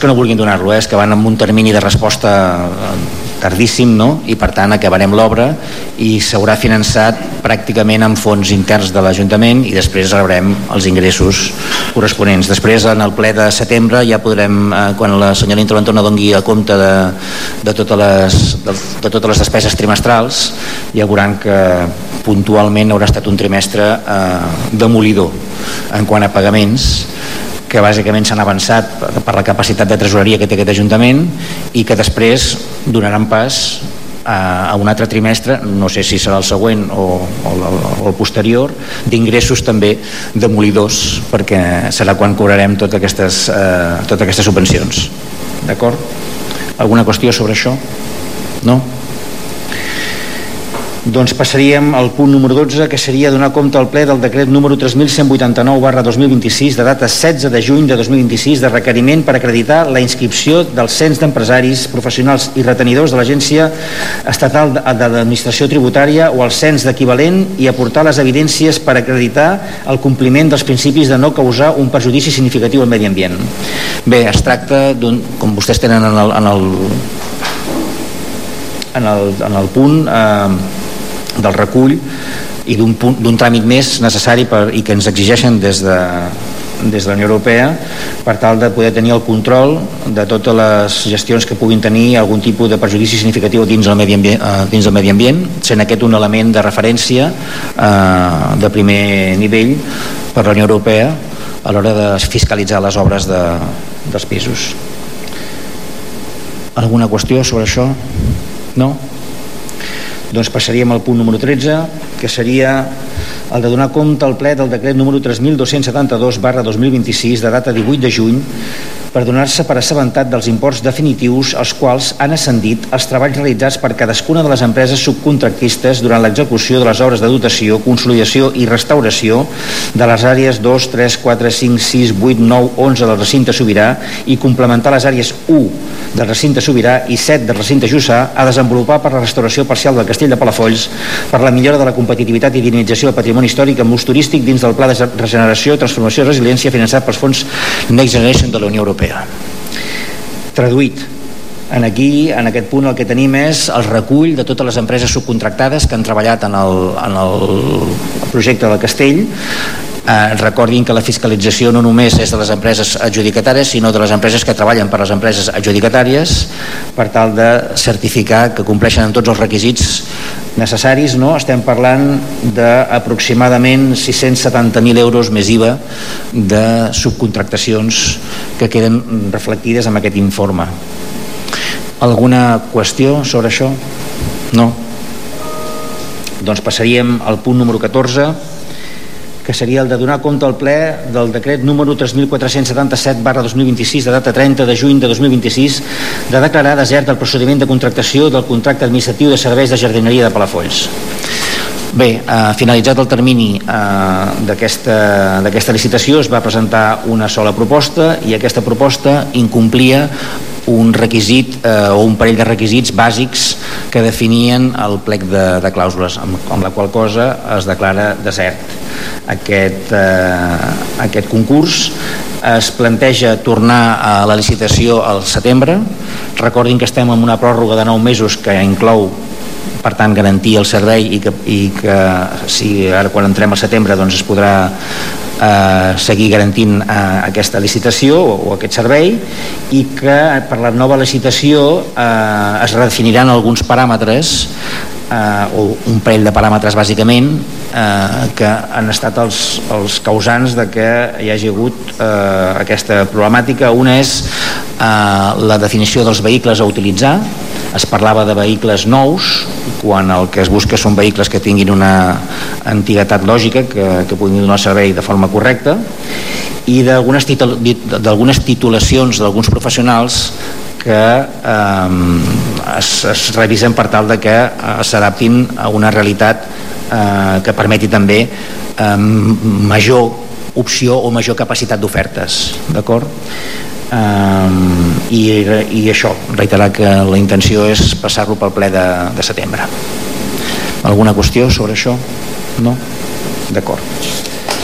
que no vulguin donar-lo, és que van amb un termini de resposta tardíssim, no? I per tant acabarem l'obra i s'haurà finançat pràcticament amb fons interns de l'Ajuntament i després rebrem els ingressos corresponents. Després, en el ple de setembre, ja podrem, quan la senyora interventora doni a compte de totes les despeses trimestrals, ja veuran que puntualment haurà estat un trimestre demolidor en quant a pagaments, que bàsicament s'han avançat per la capacitat de tresoreria que té aquest Ajuntament i que després donaran pas a un altre trimestre, no sé si serà el següent o el posterior, d'ingressos també demolidors, perquè serà quan cobrarem totes aquestes subvencions. D'acord? Alguna qüestió sobre això? No? Doncs passaríem al punt número 12, que seria donar compte al ple del decret número 3.189/2026 de data 16 de juny de 2026 de requeriment per acreditar la inscripció del cens d'empresaris, professionals i retenidors de l'Agència Estatal de l'Administració Tributària o el cens d'equivalent i aportar les evidències per acreditar el compliment dels principis de no causar un perjudici significatiu al medi ambient. Bé, es tracta d'un, com vostès tenen en el punt del recull i d'un tràmit més necessari i que ens exigeixen des de la Unió Europea per tal de poder tenir el control de totes les gestions que puguin tenir algun tipus de perjudici significatiu dins del medi ambient, sent aquest un element de referència de primer nivell per la Unió Europea a l'hora de fiscalitzar les obres dels pisos. Alguna qüestió sobre això? No? Doncs passaríem al punt número 13, que seria el de donar compte al ple del decret número 3.272/2026 de data 18 de juny per donar-se per assabentat dels imports definitius als quals han ascendit els treballs realitzats per cadascuna de les empreses subcontractistes durant l'execució de les obres de dotació, consolidació i restauració de les àrees 2, 3, 4, 5, 6, 8, 9, 11 del recinte Sobirà i complementar les àrees 1 del recinte Sobirà i 7 del recinte Jussà a desenvolupar per la restauració parcial del Castell de Palafolls, per la millora de la competitivitat i dinamització del patrimoni històric amb ús turístic dins del Pla de Regeneració, Transformació i Resiliència finançat pels fons Next Generation de la Unió Europea. Traduït, en aquest punt el que tenim és el recull de totes les empreses subcontractades que han treballat en el projecte del Castell. Recordin que la fiscalització no només és de les empreses adjudicatàries, sinó de les empreses que treballen per les empreses adjudicatàries per tal de certificar que compleixen amb tots els requisits necessaris, no? Estem parlant d'aproximadament 670.000 euros més IVA de subcontractacions que queden reflectides en aquest informe. Alguna qüestió sobre això? No? Doncs passaríem al punt número 14, que seria el de donar compte al ple del decret número 3.477/2026 de data 30 de juny de 2026 de declarar desert el procediment de contractació del contracte administratiu de serveis de jardineria de Palafolls. Bé, finalitzat el termini d'aquesta licitació es va presentar una sola proposta i aquesta proposta incomplia un requisit o un parell de requisits bàsics que definien el plec de clàusules, amb la qual cosa es declara desert aquest concurs. Es planteja tornar a la licitació al setembre. Recordin que estem en una pròrroga de 9 mesos que inclou, per tant, garantir el servei i que si ara quan entrem al setembre doncs es podrà seguir garantint aquesta licitació o aquest servei, i que per la nova licitació es redefiniran alguns paràmetres o un parell de paràmetres bàsicament que han estat els causants de que hi hagi hagut aquesta problemàtica. Una és la definició dels vehicles a utilitzar. Es parlava de vehicles nous quan el que es busca són vehicles que tinguin una antiguitat lògica, que puguin donar servei de forma correcta, i d'algunes titulacions d'alguns professionals que es revisen per tal de que s'adaptin a una realitat que permeti també major opció o major capacitat d'ofertes, d'acord? I això, reiterar que la intenció és passar-lo pel ple de setembre. Alguna qüestió sobre això? No? D'acord.